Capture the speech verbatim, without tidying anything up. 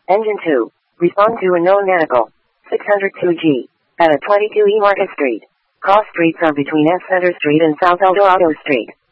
Engine two. Respond to unknown medical. six oh two G. At a twenty-two E Market Street. Cross streets are between S Center Street and South Eldorado Street.